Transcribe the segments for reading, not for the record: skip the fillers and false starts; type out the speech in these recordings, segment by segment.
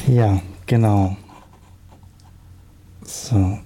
Ja, genau. So.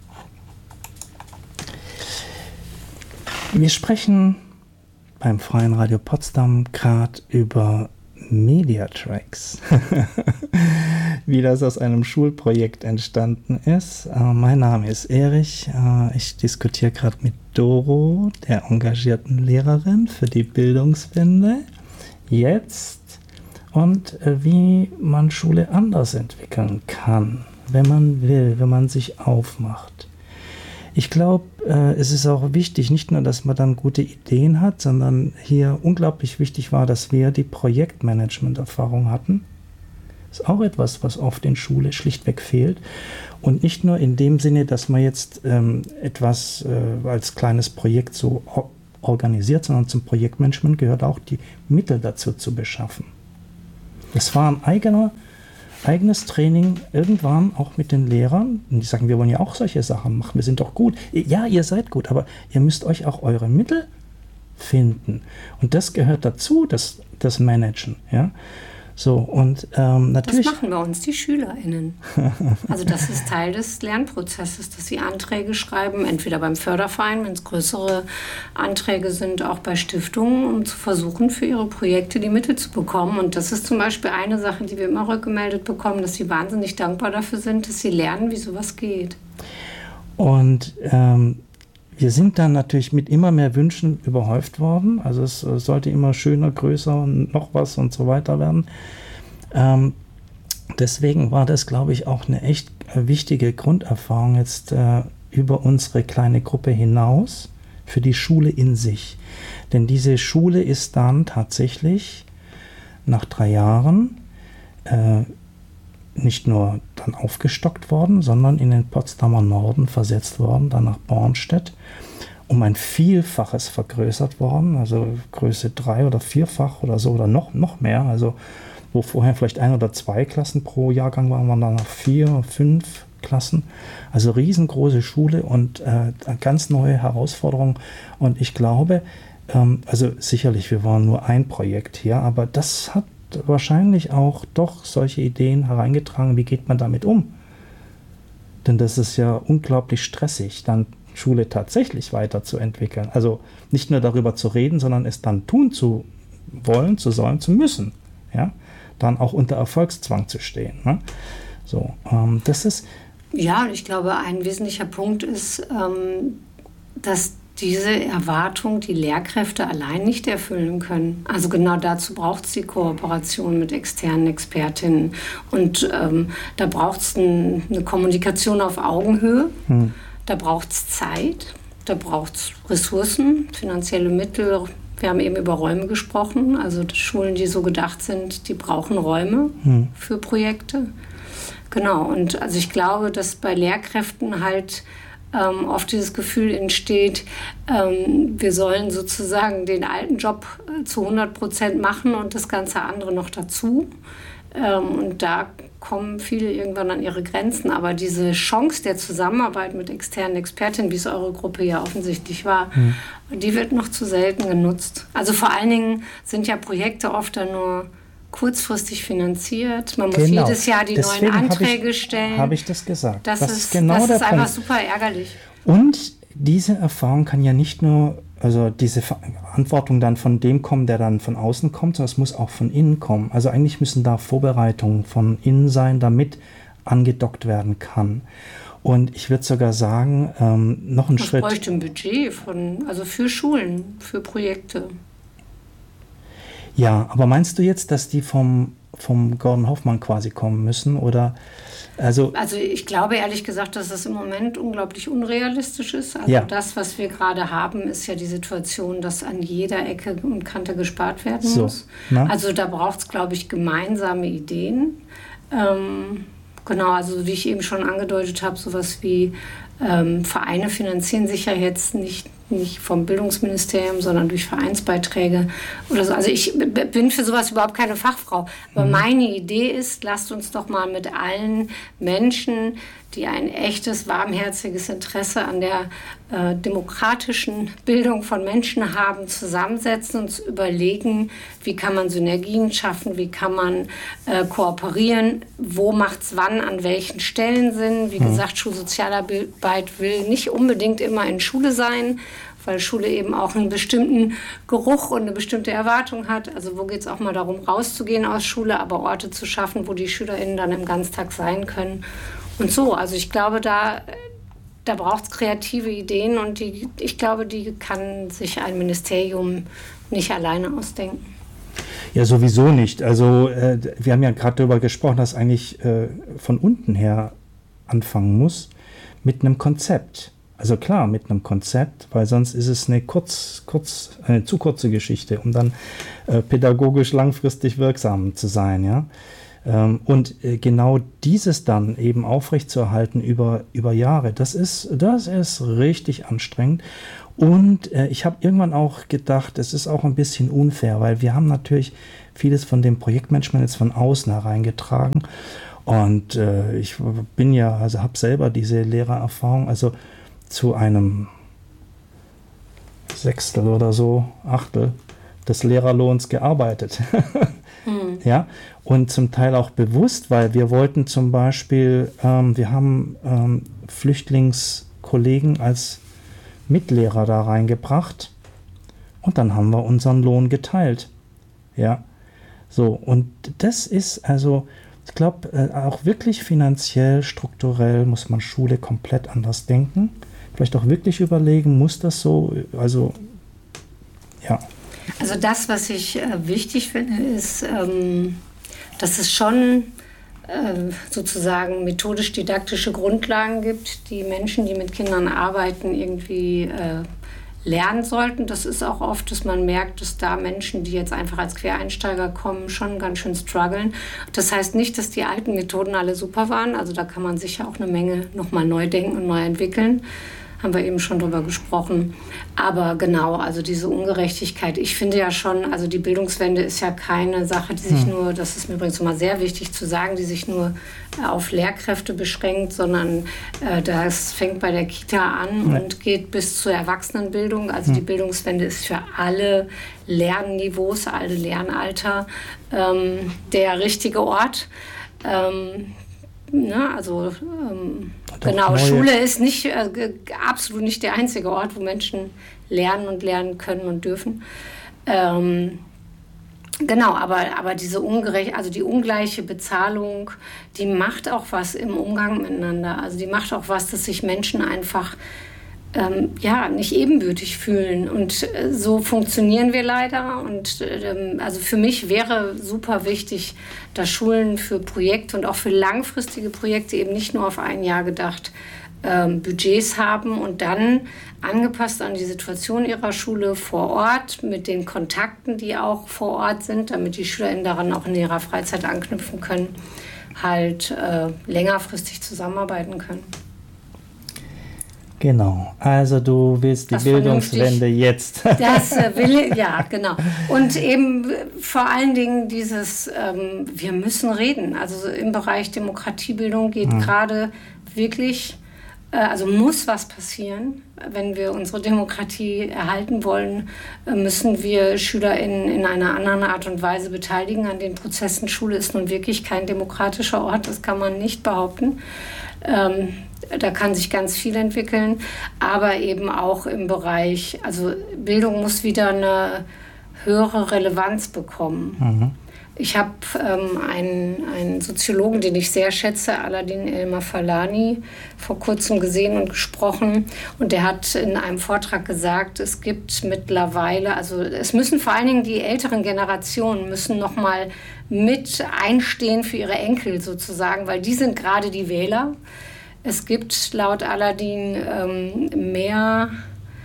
Wir sprechen beim Freien Radio Potsdam gerade über Mediatracks, wie das aus einem Schulprojekt entstanden ist. Mein Name ist Erich. Ich diskutiere gerade mit Doro, der engagierten Lehrerin für die Bildungswende, jetzt und wie man Schule anders entwickeln kann, wenn man will, wenn man sich aufmacht. Ich glaube, es ist auch wichtig, nicht nur, dass man dann gute Ideen hat, sondern hier unglaublich wichtig war, dass wir die Projektmanagement-Erfahrung hatten. Das ist auch etwas, was oft in Schule schlichtweg fehlt. Und nicht nur in dem Sinne, dass man jetzt etwas als kleines Projekt so organisiert, sondern zum Projektmanagement gehört auch die Mittel dazu zu beschaffen. Das war ein eigenes Training irgendwann auch mit den Lehrern. Und die sagen, wir wollen ja auch solche Sachen machen, wir sind doch gut. Ja, ihr seid gut, aber ihr müsst euch auch eure Mittel finden. Und das gehört dazu, das Managen. Ja? So, und natürlich. Das machen bei uns die SchülerInnen. Also das ist Teil des Lernprozesses, dass sie Anträge schreiben, entweder beim Förderverein, wenn es größere Anträge sind, auch bei Stiftungen, um zu versuchen, für ihre Projekte die Mittel zu bekommen. Und das ist zum Beispiel eine Sache, die wir immer rückgemeldet bekommen, dass sie wahnsinnig dankbar dafür sind, dass sie lernen, wie sowas geht. Und wir sind dann natürlich mit immer mehr Wünschen überhäuft worden. Also es sollte immer schöner, größer und noch was und so weiter werden. Deswegen war das, glaube ich, auch eine echt wichtige Grunderfahrung jetzt über unsere kleine Gruppe hinaus für die Schule in sich. Denn diese Schule ist dann tatsächlich nach 3 Jahren nicht nur dann aufgestockt worden, sondern in den Potsdamer Norden versetzt worden, dann nach Bornstedt, um ein Vielfaches vergrößert worden, also Größe 3- oder 4-fach oder so oder noch mehr, also wo vorher vielleicht 1 oder 2 Klassen pro Jahrgang waren, waren dann noch 4, 5 Klassen, also riesengroße Schule und ganz neue Herausforderungen und ich glaube, also sicherlich, wir waren nur ein Projekt hier, aber das hat wahrscheinlich auch doch solche Ideen hereingetragen, wie geht man damit um? Denn das ist ja unglaublich stressig, dann Schule tatsächlich weiterzuentwickeln. Also nicht nur darüber zu reden, sondern es dann tun zu wollen, zu sollen, zu müssen. Ja? Dann auch unter Erfolgszwang zu stehen. Ne? So, das ist... Ja, ich glaube, ein wesentlicher Punkt ist, dass diese Erwartung die Lehrkräfte allein nicht erfüllen können. Also genau dazu braucht es die Kooperation mit externen Expertinnen. Und da braucht es eine Kommunikation auf Augenhöhe, da braucht es Zeit, da braucht es Ressourcen, finanzielle Mittel. Wir haben eben über Räume gesprochen. Also Schulen, die so gedacht sind, die brauchen Räume für Projekte. Genau, und also ich glaube, dass bei Lehrkräften halt oft dieses Gefühl entsteht, wir sollen sozusagen den alten Job zu 100% machen und das ganze andere noch dazu. Und da kommen viele irgendwann an ihre Grenzen. Aber diese Chance der Zusammenarbeit mit externen Expertinnen, wie es eure Gruppe ja offensichtlich war, die wird noch zu selten genutzt. Also vor allen Dingen sind ja Projekte oft dann nur kurzfristig finanziert. Man muss jedes Jahr die neuen Anträge stellen. Habe ich das gesagt. Das ist einfach super ärgerlich. Und diese Erfahrung kann ja nicht nur, also diese Verantwortung dann von dem kommen, der dann von außen kommt, sondern es muss auch von innen kommen. Also eigentlich müssen da Vorbereitungen von innen sein, damit angedockt werden kann. Und ich würde sogar sagen, noch einen Schritt... Es bräuchte ein Budget also für Schulen, für Projekte. Ja, aber meinst du jetzt, dass die vom Gordon Hoffmann quasi kommen müssen? Oder also ich glaube ehrlich gesagt, dass das im Moment unglaublich unrealistisch ist. Also das, was wir gerade haben, ist ja die Situation, dass an jeder Ecke und Kante gespart werden muss. Na? Also da braucht es, glaube ich, gemeinsame Ideen. Genau, also wie ich eben schon angedeutet habe, sowas wie Vereine finanzieren sich ja jetzt nicht nicht vom Bildungsministerium, sondern durch Vereinsbeiträge oder so. Also ich bin für sowas überhaupt keine Fachfrau. Aber meine Idee ist, lasst uns doch mal mit allen Menschen, die ein echtes, warmherziges Interesse an der demokratischen Bildung von Menschen haben, zusammensetzen und überlegen, wie kann man Synergien schaffen, wie kann man kooperieren, wo macht es wann, an welchen Stellen Sinn. Wie gesagt, Schulsozialarbeit will nicht unbedingt immer in Schule sein, weil Schule eben auch einen bestimmten Geruch und eine bestimmte Erwartung hat. Also wo geht es auch mal darum, rauszugehen aus Schule, aber Orte zu schaffen, wo die SchülerInnen dann im Ganztag sein können. Und so, also ich glaube, da braucht es kreative Ideen und ich glaube, die kann sich ein Ministerium nicht alleine ausdenken. Ja, sowieso nicht. Also wir haben ja gerade darüber gesprochen, dass eigentlich von unten her anfangen muss mit einem Konzept. Also klar, mit einem Konzept, weil sonst ist es eine zu kurze Geschichte, um dann pädagogisch langfristig wirksam zu sein, ja. Und genau dieses dann eben aufrechtzuerhalten über Jahre, das ist richtig anstrengend. Und ich habe irgendwann auch gedacht, es ist auch ein bisschen unfair, weil wir haben natürlich vieles von dem Projektmanagement jetzt von außen hereingetragen. Und ich habe selber diese Lehrererfahrung, also zu einem Sechstel oder so, Achtel des Lehrerlohns gearbeitet. Ja, und zum Teil auch bewusst, weil wir wollten zum Beispiel, wir haben Flüchtlingskollegen als Mitlehrer da reingebracht und dann haben wir unseren Lohn geteilt. Ja, so, und das ist also, ich glaube, auch wirklich finanziell, strukturell muss man Schule komplett anders denken. Vielleicht auch wirklich überlegen, muss das so, also, ja. Also das, was ich wichtig finde, ist, dass es schon sozusagen methodisch-didaktische Grundlagen gibt, die Menschen, die mit Kindern arbeiten, irgendwie lernen sollten. Das ist auch oft, dass man merkt, dass da Menschen, die jetzt einfach als Quereinsteiger kommen, schon ganz schön strugglen. Das heißt nicht, dass die alten Methoden alle super waren. Also da kann man sicher auch eine Menge nochmal neu denken und neu entwickeln. Haben wir eben schon drüber gesprochen. Aber genau, also diese Ungerechtigkeit, ich finde ja schon, also die Bildungswende ist ja keine Sache, die sich nur, das ist mir übrigens immer sehr wichtig zu sagen, die sich nur auf Lehrkräfte beschränkt, sondern das fängt bei der Kita an und geht bis zur Erwachsenenbildung. Also die Bildungswende ist für alle Lernniveaus, alle Lernalter der richtige Ort. Genau, Schule ist nicht absolut nicht der einzige Ort, wo Menschen lernen und lernen können und dürfen. Genau, aber diese die ungleiche Bezahlung, die macht auch was im Umgang miteinander. Also die macht auch was, dass sich Menschen einfach nicht ebenbürtig fühlen. Und so funktionieren wir leider. Und also für mich wäre super wichtig, dass Schulen für Projekte und auch für langfristige Projekte eben nicht nur auf ein Jahr gedacht Budgets haben und dann angepasst an die Situation ihrer Schule vor Ort mit den Kontakten, die auch vor Ort sind, damit die SchülerInnen daran auch in ihrer Freizeit anknüpfen können, halt längerfristig zusammenarbeiten können. Genau, also du willst die Bildungswende jetzt. Das will ich, ja, genau. Und eben vor allen Dingen dieses, wir müssen reden. Also im Bereich Demokratiebildung geht gerade wirklich, also muss was passieren. Wenn wir unsere Demokratie erhalten wollen, müssen wir SchülerInnen in einer anderen Art und Weise beteiligen an den Prozessen. Schule ist nun wirklich kein demokratischer Ort, das kann man nicht behaupten. Da kann sich ganz viel entwickeln, aber eben auch im Bereich, also Bildung muss wieder eine höhere Relevanz bekommen. Ich habe einen Soziologen, den ich sehr schätze, Aladin El-Mafalani, vor kurzem gesehen und gesprochen. Und der hat in einem Vortrag gesagt, es gibt mittlerweile, also es müssen vor allen Dingen die älteren Generationen müssen noch mal mit einstehen für ihre Enkel sozusagen, weil die sind gerade die Wähler. Es gibt laut Aladin mehr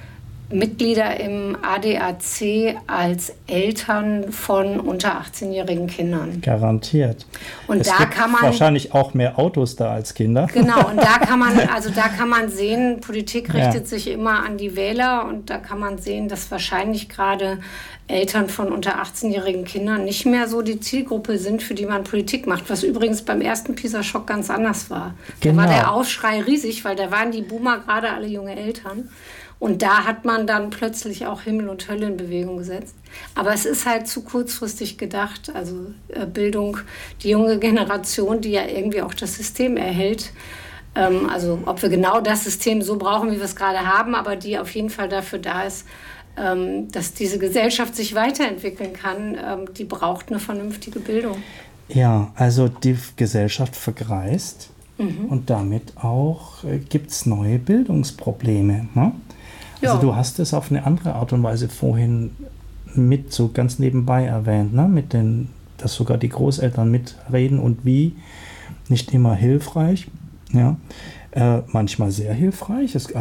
Mitglieder im ADAC als Eltern von unter 18-jährigen Kindern. Garantiert. Und es da gibt kann man wahrscheinlich auch mehr Autos da als Kinder. Genau, und da kann man sehen, Politik richtet sich immer an die Wähler und da kann man sehen, dass wahrscheinlich gerade Eltern von unter 18-jährigen Kindern nicht mehr so die Zielgruppe sind, für die man Politik macht, was übrigens beim ersten PISA-Schock ganz anders war. Genau. Da war der Aufschrei riesig, weil da waren die Boomer gerade alle junge Eltern. Und da hat man dann plötzlich auch Himmel und Hölle in Bewegung gesetzt. Aber es ist halt zu kurzfristig gedacht. Also Bildung, die junge Generation, die ja irgendwie auch das System erhält. Also ob wir genau das System so brauchen, wie wir es gerade haben, aber die auf jeden Fall dafür da ist, dass diese Gesellschaft sich weiterentwickeln kann, die braucht eine vernünftige Bildung. Ja, also die Gesellschaft vergreist und damit auch gibt es neue Bildungsprobleme. Ne? Also du hast es auf eine andere Art und Weise vorhin mit so ganz nebenbei erwähnt, ne? Dass sogar die Großeltern mitreden und wie, nicht immer hilfreich, ja. Manchmal sehr hilfreich. Es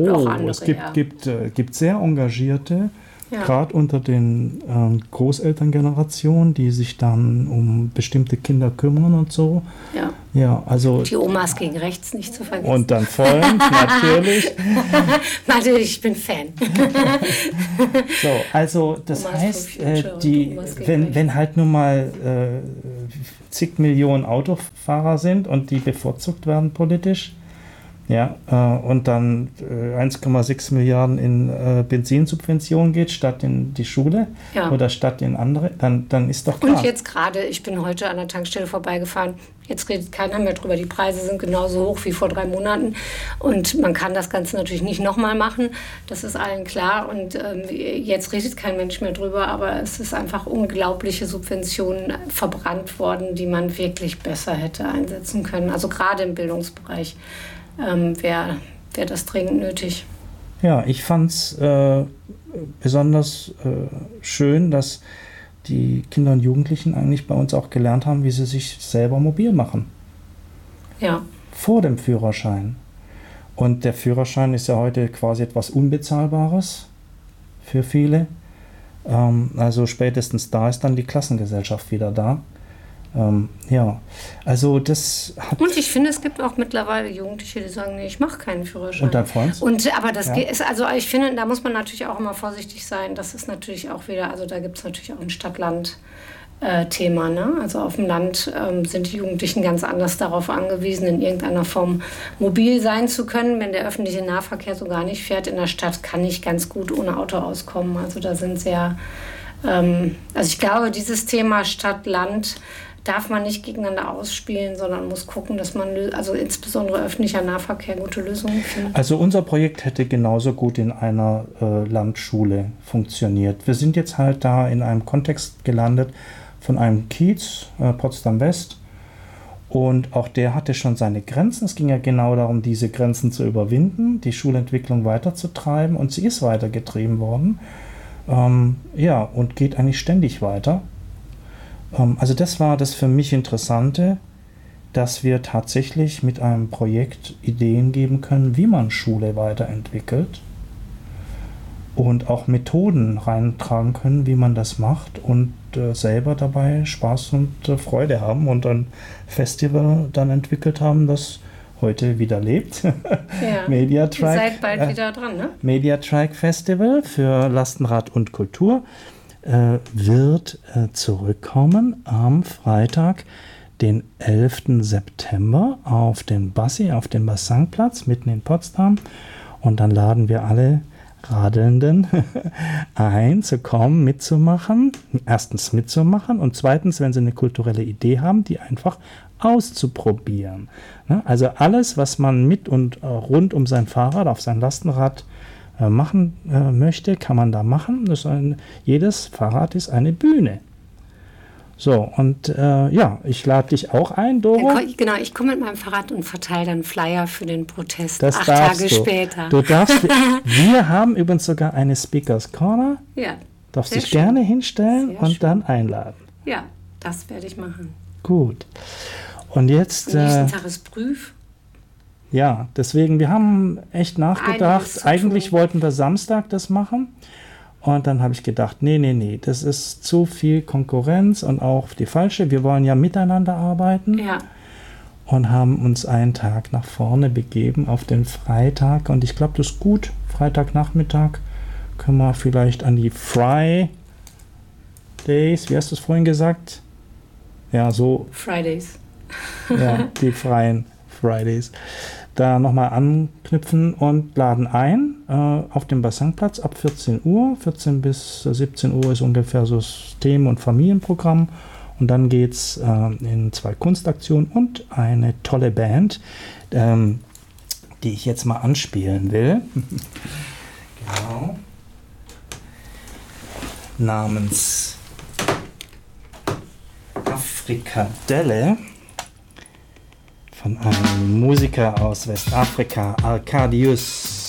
gibt sehr engagierte, gerade unter den Großelterngenerationen, die sich dann um bestimmte Kinder kümmern und so. Ja, also die Omas gegen rechts nicht zu vergessen. Und dann Freund, natürlich. Natürlich, ich bin Fan. So, also das Omas heißt, wenn halt nun mal zig Millionen Autofahrer sind und die bevorzugt werden politisch, ja, und dann 1,6 Milliarden in Benzinsubventionen geht, statt in die Schule oder statt in andere, dann ist doch klar. Und jetzt gerade, ich bin heute an der Tankstelle vorbeigefahren, jetzt redet keiner mehr drüber, die Preise sind genauso hoch wie vor 3 Monaten und man kann das Ganze natürlich nicht nochmal machen, das ist allen klar und jetzt redet kein Mensch mehr drüber, aber es ist einfach unglaubliche Subventionen verbrannt worden, die man wirklich besser hätte einsetzen können, also gerade im Bildungsbereich. Wäre das dringend nötig. Ja, ich fand es besonders schön, dass die Kinder und Jugendlichen eigentlich bei uns auch gelernt haben, wie sie sich selber mobil machen. Ja. Vor dem Führerschein. Und der Führerschein ist ja heute quasi etwas Unbezahlbares für viele. Also spätestens da ist dann die Klassengesellschaft wieder da. Also das hat... Und ich finde, es gibt auch mittlerweile Jugendliche, die sagen, nee, ich mache keinen Führerschein. Und dein Freund? Aber das ist, also ich finde, da muss man natürlich auch immer vorsichtig sein. Das ist natürlich auch wieder, also da gibt es natürlich auch ein Stadt-Land-Thema. Ne? Also auf dem Land sind die Jugendlichen ganz anders darauf angewiesen, in irgendeiner Form mobil sein zu können. Wenn der öffentliche Nahverkehr so gar nicht fährt in der Stadt, kann ich ganz gut ohne Auto auskommen. Also da sind sehr... also ich glaube, dieses Thema Stadt-Land darf man nicht gegeneinander ausspielen, sondern muss gucken, dass man, also insbesondere öffentlicher Nahverkehr, gute Lösungen findet. Also unser Projekt hätte genauso gut in einer Landschule funktioniert. Wir sind jetzt halt da in einem Kontext gelandet von einem Kiez, Potsdam West. Und auch der hatte schon seine Grenzen. Es ging ja genau darum, diese Grenzen zu überwinden, die Schulentwicklung weiterzutreiben. Und sie ist weitergetrieben worden. Und geht eigentlich ständig weiter. Also das war das für mich Interessante, dass wir tatsächlich mit einem Projekt Ideen geben können, wie man Schule weiterentwickelt und auch Methoden reintragen können, wie man das macht und selber dabei Spaß und Freude haben und ein Festival dann entwickelt haben, das heute wieder lebt. Ja. Mediatrack. Ihr seid bald wieder dran, ne? Mediatrack Festival für Lastenrad und Kultur wird zurückkommen am Freitag, den 11. September auf den Bassangplatz mitten in Potsdam. Und dann laden wir alle Radelnden ein, zu kommen, mitzumachen. Erstens mitzumachen und zweitens, wenn sie eine kulturelle Idee haben, die einfach auszuprobieren. Also alles, was man mit und rund um sein Fahrrad, auf sein Lastenrad machen möchte, kann man da machen. Jedes Fahrrad ist eine Bühne. So, und ich lade dich auch ein, Doro. Genau, ich komme mit meinem Fahrrad und verteile dann Flyer für den Protest. Das 8 Tage später. Du darfst. Wir haben übrigens sogar eine Speakers Corner. Ja. Darfst dich gerne hinstellen und dann einladen. Ja, das werde ich machen. Gut. Und jetzt... Am nächsten Tag ist Prüf. Ja, deswegen, wir haben echt nachgedacht. Eigentlich wollten wir Samstag das machen. Und dann habe ich gedacht, nee, das ist zu viel Konkurrenz und auch die falsche. Wir wollen ja miteinander arbeiten. Ja. Und haben uns einen Tag nach vorne begeben auf den Freitag. Und ich glaube, das ist gut. Freitagnachmittag können wir vielleicht an die Fridays, wie hast du es vorhin gesagt? Ja, so. Fridays. Ja, die freien Fridays. Da nochmal anknüpfen und laden ein auf dem Bassinplatz ab 14 Uhr. 14 bis 17 Uhr ist ungefähr so das Themen- und Familienprogramm. Und dann geht es in 2 Kunstaktionen und eine tolle Band, die ich jetzt mal anspielen will. Genau. Namens Afrikadelle von einem Musiker aus Westafrika, Arcadius.